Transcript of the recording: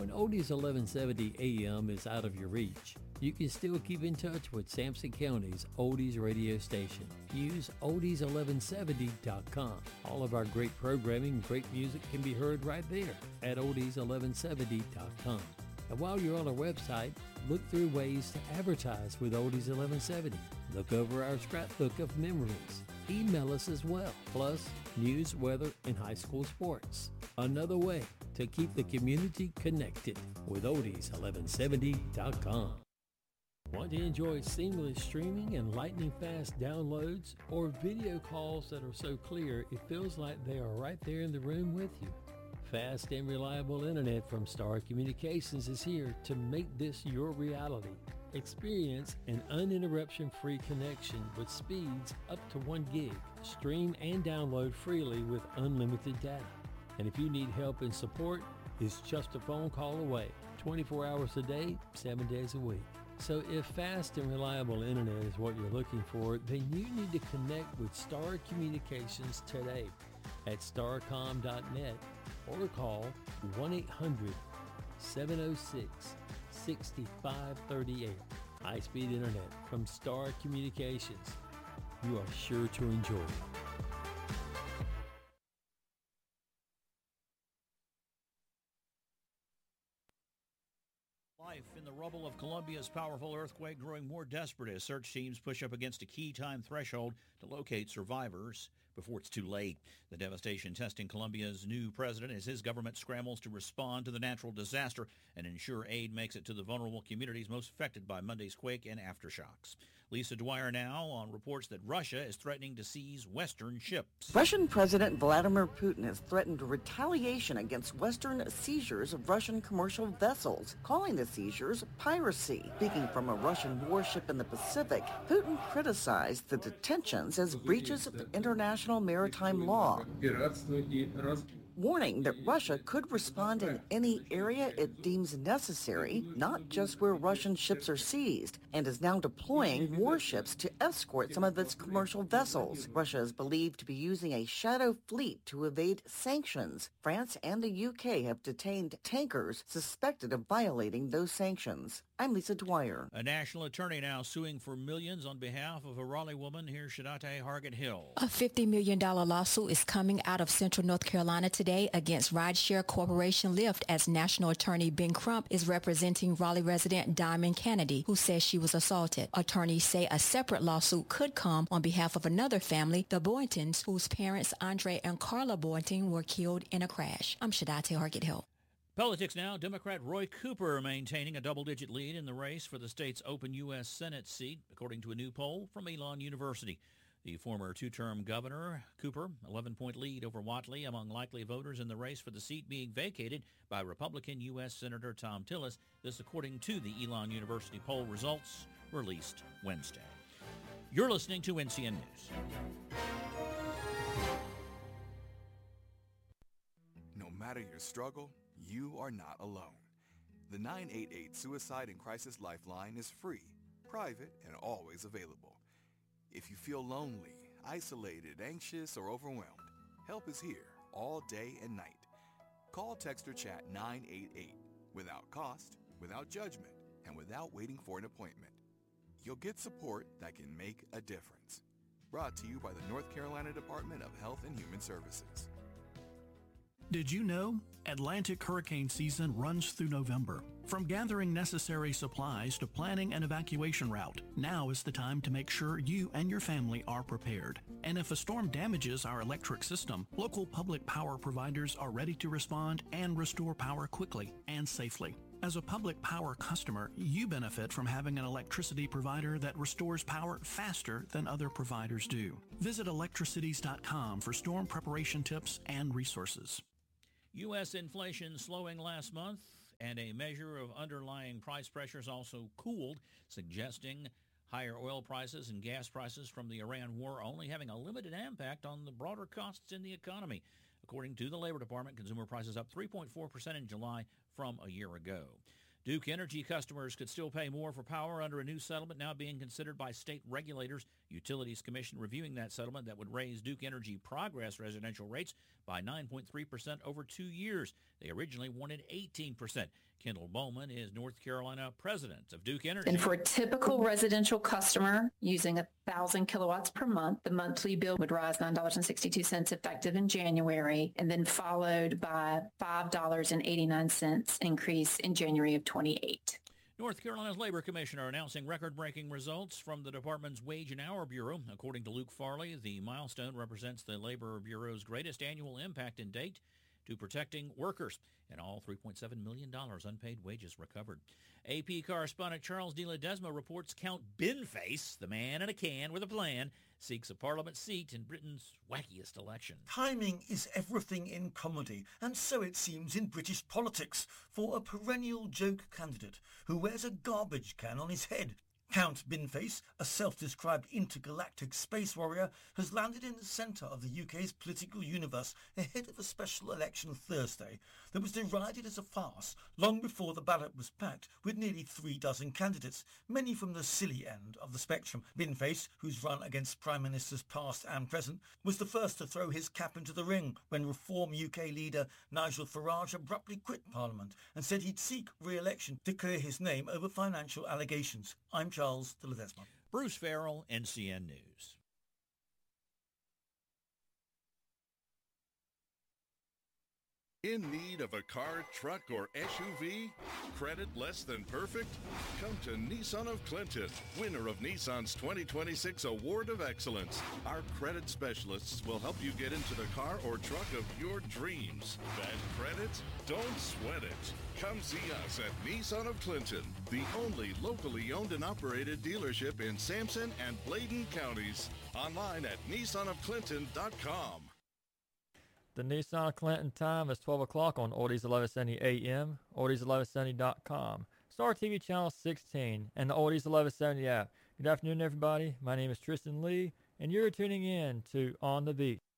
When Oldies 1170 AM is out of your reach, you can still keep in touch with Sampson County's Oldies radio station. Use oldies1170.com. All of our great programming and great music can be heard right there at oldies1170.com. And while you're on our website, look through ways to advertise with Oldies 1170. Look over our scrapbook of memories. Email us as well, plus news, weather, and high school sports. Another way to keep the community connected with oldies1170.com. Want to enjoy seamless streaming and lightning-fast downloads or video calls that are so clear it feels like they are right there in the room with you? Fast and reliable internet from Star Communications is here to make this your reality. Experience an uninterruption-free connection with speeds up to 1 gig. Stream and download freely with unlimited data. And if you need help and support, it's just a phone call away, 24 hours a day, 7 days a week. So if fast and reliable internet is what you're looking for, then you need to connect with Star Communications today at starcom.net or call 1-800-706-6538. High-speed internet from Star Communications. You are sure to enjoy it. Life in the rubble of Colombia's powerful earthquake growing more desperate as search teams push up against a key time threshold to locate survivors before it's too late. The devastation testing Colombia's new president as his government scrambles to respond to the natural disaster and ensure aid makes it to the vulnerable communities most affected by Monday's quake and aftershocks. Lisa Dwyer now on reports that Russia is threatening to seize Western ships. Russian President Vladimir Putin has threatened retaliation against Western seizures of Russian commercial vessels, calling the seizures piracy. Speaking from a Russian warship in the Pacific, Putin criticized the detentions as breaches of international maritime law, warning that Russia could respond in any area it deems necessary, not just where Russian ships are seized, and is now deploying warships to escort some of its commercial vessels. Russia is believed to be using a shadow fleet to evade sanctions. France and the UK have detained tankers suspected of violating those sanctions. I'm Lisa Dwyer. A national attorney now suing for millions on behalf of a Raleigh woman. Here's Shadate Hargett-Hill. A $50 million lawsuit is coming out of Central North Carolina today against rideshare corporation Lyft as National Attorney Ben Crump is representing Raleigh resident Diamond Kennedy, who says she was assaulted. Attorneys say a separate lawsuit could come on behalf of another family, the Boyntons, whose parents Andre and Carla Boynton were killed in a crash. I'm Shadate Hargett-Hill. Politics now. Democrat Roy Cooper maintaining a double-digit lead in the race for the state's open U.S. Senate seat, according to a new poll from Elon University. The former two-term governor, Cooper, 11-point lead over Whatley among likely voters in the race for the seat being vacated by Republican U.S. Senator Thom Tillis. This according to the Elon University poll results released Wednesday. You're listening to NCN News. No matter your struggle, you are not alone. The 988 Suicide and Crisis Lifeline is free, private, and always available. If you feel lonely, isolated, anxious, or overwhelmed, help is here all day and night. Call, text, or chat 988 without cost, without judgment, and without waiting for an appointment. You'll get support that can make a difference. Brought to you by the North Carolina Department of Health and Human Services. Did you know? Atlantic hurricane season runs through November. From gathering necessary supplies to planning an evacuation route, now is the time to make sure you and your family are prepared. And if a storm damages our electric system, local public power providers are ready to respond and restore power quickly and safely. As a public power customer, you benefit from having an electricity provider that restores power faster than other providers do. Visit electricities.com for storm preparation tips and resources. U.S. inflation slowing last month, and a measure of underlying price pressures also cooled, suggesting higher oil prices and gas prices from the Iran war only having a limited impact on the broader costs in the economy. According to the Labor Department, consumer prices up 3.4% in July from a year ago. Duke Energy customers could still pay more for power under a new settlement now being considered by state regulators. Utilities Commission reviewing that settlement that would raise Duke Energy Progress residential rates by 9.3% over 2 years. They originally wanted 18%. Kendall Bowman is North Carolina president of Duke Energy. And for a typical residential customer using 1,000 kilowatts per month, the monthly bill would rise $9.62 effective in January, and then followed by $5.89 increase in January of 28. North Carolina's Labor Commissioner announcing record-breaking results from the department's Wage and Hour Bureau. According to Luke Farley, the milestone represents the Labor Bureau's greatest annual impact in date to protecting workers, and all $3.7 million unpaid wages recovered. AP correspondent Charles De Ledesma reports Count Binface, the man in a can with a plan, seeks a parliament seat in Britain's wackiest election. Timing is everything in comedy, and so it seems in British politics, for a perennial joke candidate who wears a garbage can on his head. Count Binface, a self-described intergalactic space warrior, has landed in the centre of the UK's political universe ahead of a special election Thursday that was derided as a farce long before the ballot was packed with nearly 3 dozen candidates, many from the silly end of the spectrum. Binface, who's run against Prime Ministers past and present, was the first to throw his cap into the ring when Reform UK leader Nigel Farage abruptly quit Parliament and said he'd seek re-election to clear his name over financial allegations. I'm Charles De Ledesma. Bruce Farrell, NCN News. In need of a car, truck, or SUV? Credit less than perfect? Come to Nissan of Clinton, winner of Nissan's 2026 Award of Excellence. Our credit specialists will help you get into the car or truck of your dreams. Bad credit? Don't sweat it. Come see us at Nissan of Clinton, the only locally owned and operated dealership in Sampson and Bladen counties. Online at nissanofclinton.com. The Nissan Clinton time is 12 o'clock on Oldies 1170 AM, oldies1170.com, Star TV Channel 16, and the Oldies 1170 app. Good afternoon, everybody. My name is Tristan Lee, and you're tuning in to On the Beat.